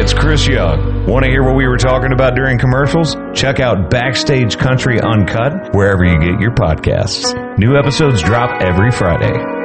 it's Chris Young. Want to hear what we were talking about during commercials? Check out Backstage Country Uncut wherever you get your podcasts. New episodes drop every Friday.